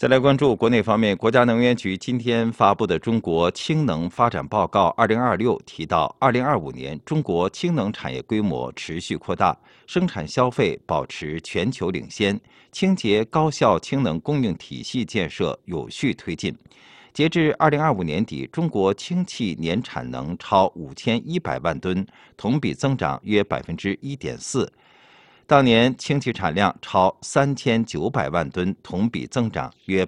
再来关注国内方面，国家能源局今天发布的《中国氢能发展报告（2026）》提到，2025年中国氢能产业规模持续扩大，生产消费保持全球领先，清洁高效氢能供应体系建设有序推进。截至2025年底，中国氢气年产能超5100万吨，同比增长约1.4%。当年氢气产量超3900万吨，同比增长约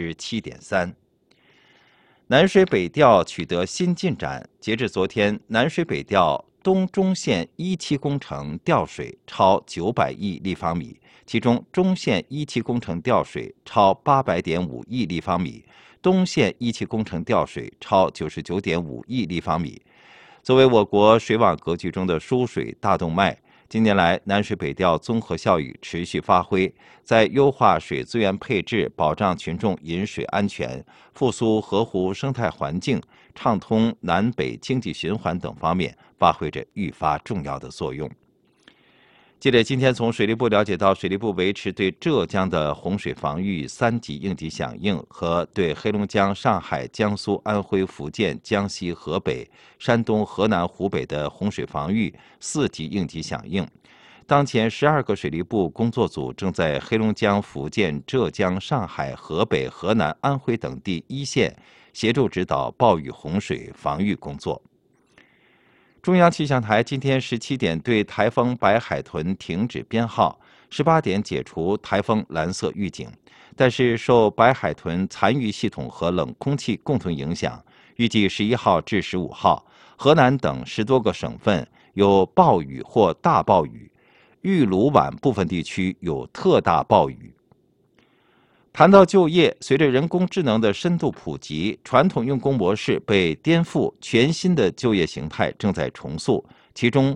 7.3%。南水北调取得新进展，截至昨天，南水北调东中线一期工程调水超900亿立方米，其中中线一期工程调水超800.5亿立方米，东线一期工程调水超99.5亿立方米。作为我国水网格局中的输水大动脉，近年来，南水北调综合效益持续发挥，在优化水资源配置、保障群众饮水安全、复苏河湖生态环境、畅通南北经济循环等方面发挥着愈发重要的作用。记者今天从水利部了解到，水利部维持对浙江的洪水防御3级应急响应和对黑龙江、上海、江苏、安徽、福建、江西、河北、山东、河南、湖北的洪水防御4级应急响应。当前12个水利部工作组正在黑龙江、福建、浙江、上海、河北、河南、安徽等地一线协助指导暴雨洪水防御工作。中央气象台今天17点对台风白海豚停止编号，18点解除台风蓝色预警。但是受白海豚残余系统和冷空气共同影响，预计11号至15号，河南等10多个省份有暴雨或大暴雨，玉鲁皖部分地区有特大暴雨。谈到就业，随着人工智能的深度普及，传统用工模式被颠覆，全新的就业形态正在重塑。其中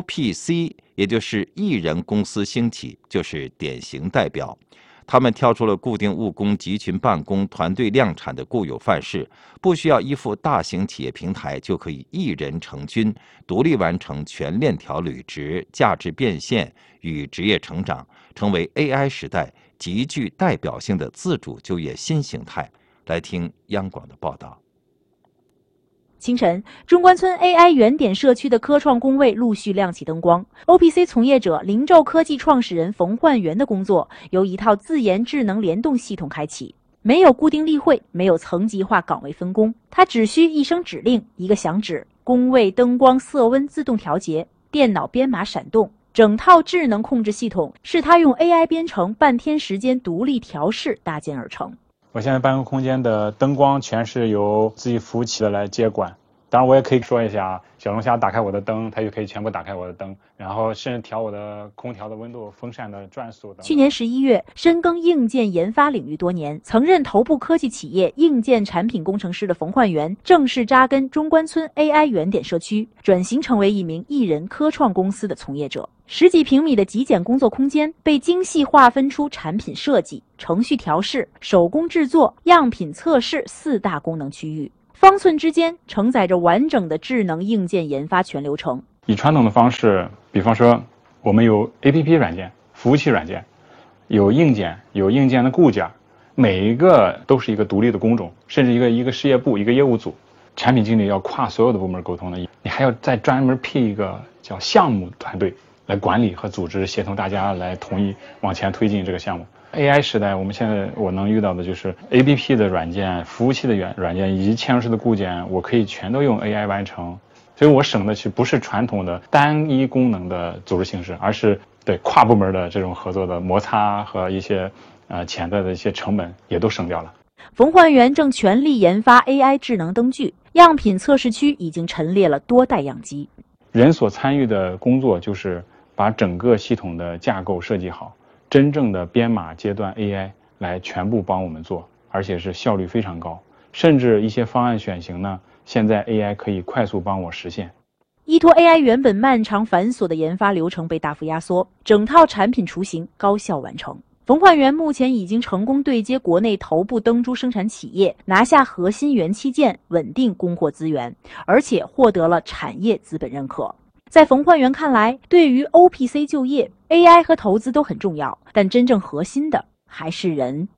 ，OPC 也就是艺人公司兴起，就是典型代表。他们跳出了固定务工、集群办公、团队量产的固有范式，不需要依附大型企业平台，就可以一人成军，独立完成全链条履职、价值变现与职业成长，成为 AI 时代极具代表性的自主就业新形态。来听央广的报道。 清晨，中关村 AI 原点社区的科创工位陆续亮起灯光。OPC 从业者灵宙科技创始人冯焕元的工作由一套自研智能联动系统开启，没有固定例会，没有层级化岗位分工，他只需一声指令，一个响指，工位灯光色温自动调节，电脑编码闪动，整套智能控制系统是他用 AI 编程半天时间独立调试搭建而成。 我现在办公空间的灯光全是由自己服务器的来接管，当然我也可以说一下，小龙虾打开我的灯，它就可以全部打开我的灯，然后甚至调我的空调的温度、风扇的转速等。 去年11月，深耕硬件研发领域多年，曾任头部科技企业硬件产品工程师的冯焕元，正式扎根中关村 AI 原点社区，转型成为一名艺人科创公司的从业者。10几平米的极简工作空间被精细划分出产品设计、程序调试、手工制作、样品测试4大功能区域，方寸之间承载着完整的智能硬件研发全流程。 以传统的方式，比方说我们有 APP 软件、服务器软件，有硬件，有硬件的固件，每一个都是一个独立的工种，甚至一个事业部、一个业务组，产品经理要跨所有的部门沟通的，你还要再专门配一个叫项目团队来管理和组织，协同大家来统一往前推进这个项目。AI 时代，我能遇到的就是 APP 的软件、服务器的软件以及嵌入式的固件，我可以全都用 AI 完成，所以我省的不是传统的单一功能的组织形式，而是对跨部门的这种合作的摩擦和一些潜在的一些成本也都省掉了。 冯焕元正全力研发 AI 智能灯具，样品测试区已经陈列了多代样机。 人所参与的工作就是把整个系统的架构设计好，真正的编码阶段 AI 来全部帮我们做，而且是效率非常高，甚至一些方案选型呢，现在 AI 可以快速帮我实现。 依托 AI 原本漫长繁琐的研发流程被大幅压缩，整套产品雏形高效完成。冯焕元目前已经成功对接国内头部灯珠生产企业，拿下核心元器件，稳定供货资源，而且获得了产业资本认可。在冯焕元看来，对于 OPC 就业 ，AI 和投资都很重要，但真正核心的还是人。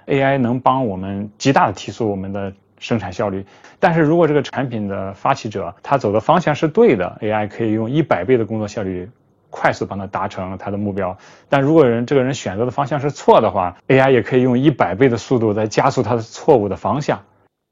AI 能帮我们极大的提速我们的生产效率。但是如果这个产品的发起者他走的方向是对的， AI 可以用100倍的工作效率快速帮他达成他的目标。但如果这个人选择的方向是错的话， AI 也可以用100倍的速度在加速他的错误的方向。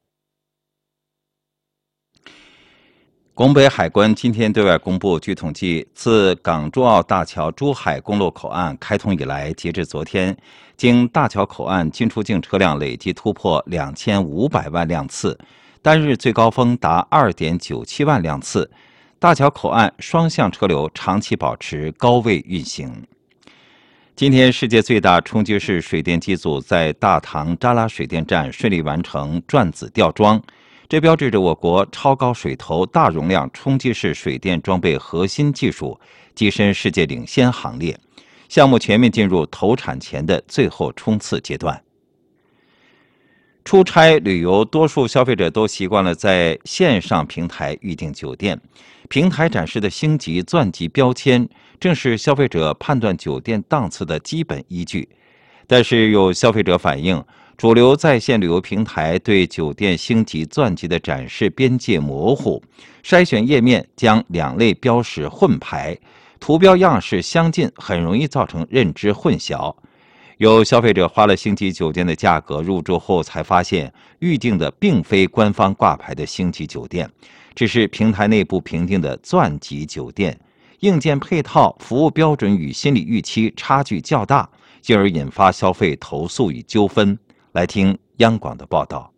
拱北海关今天对外公布，据统计，自港珠澳大桥珠海公路口岸开通以来，截至昨天，经大桥口岸进出境车辆累计突破2500万辆次，单日最高峰达2.97万辆次。大桥口岸双向车流长期保持高位运行。今天，世界最大冲击式水电机组在大唐扎拉水电站顺利完成转子吊装。这标志着我国超高水头大容量冲击式水电装备核心技术跻身世界领先行列，项目全面进入投产前的最后冲刺阶段。出差旅游，多数消费者都习惯了在线上平台预订酒店，平台展示的星级、钻级标签正是消费者判断酒店档次的基本依据。但是有消费者反映，主流在线旅游平台对酒店星级、钻级的展示边界模糊，筛选页面将两类标识混排，图标样式相近，很容易造成认知混淆。有消费者花了星级酒店的价格入住后，才发现预订的并非官方挂牌的星级酒店，只是平台内部评定的钻级酒店，硬件配套、服务标准与心理预期差距较大，进而引发消费投诉与纠纷。来听央广的报道。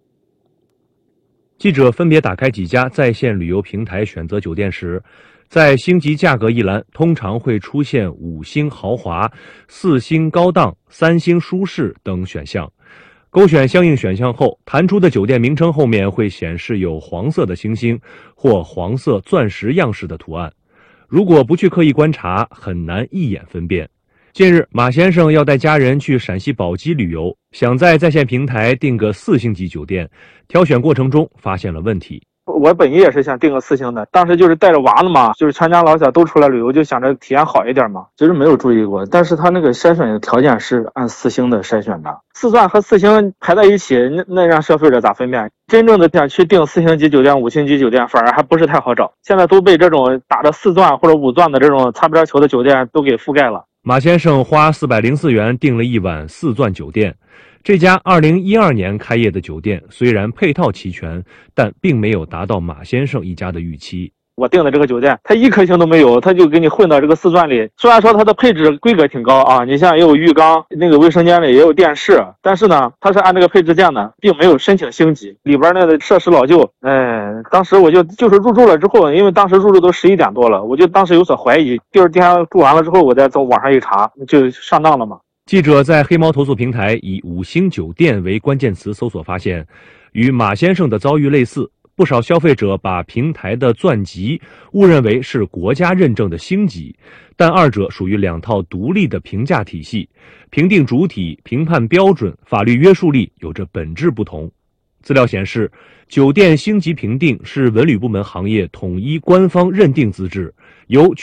记者分别打开几家在线旅游平台选择酒店时，在星级价格一栏通常会出现5星豪华、4星高档、3星舒适等选项。勾选相应选项后，弹出的酒店名称后面会显示有黄色的星星或黄色钻石样式的图案。如果不去刻意观察，很难一眼分辨。近日，马先生要带家人去陕西宝鸡旅游，想在线平台订个4星级酒店，挑选过程中发现了问题。 我本意也是想订个4星的，当时就是带着娃子嘛，就是全家老小都出来旅游，就想着体验好一点嘛。其实没有注意过，但是他那个筛选的条件是按4星的筛选的，4钻和4星排在一起，那让消费者咋分辨？真正的想去订4星级酒店、5星级酒店，反而还不是太好找。现在都被这种打着4钻或者5钻的这种擦边球的酒店都给覆盖了。 马先生花404元订了一晚4钻酒店。这家2012年开业的酒店虽然配套齐全，但并没有达到马先生一家的预期。 我订的这个酒店，它1颗星都没有，它就给你混到这个4钻里。虽然说它的配置规格挺高啊，你像也有浴缸，那个卫生间里也有电视，但是呢，它是按这个配置建的，并没有申请星级，里边那个设施老旧。当时我就是入住了之后，因为当时入住都11点多了，我就当时有所怀疑。第二天住完了之后，我再从网上一查，就上当了嘛。 记者在黑猫投诉平台以5星酒店为关键词搜索发现，与马先生的遭遇类似，不少消费者把平台的钻级误认为是国家认证的星级，但二者属于2套独立的评价体系，评定主体、评判标准、法律约束力有着本质不同。资料显示，酒店星级评定是文旅部门行业统一官方认定资质，由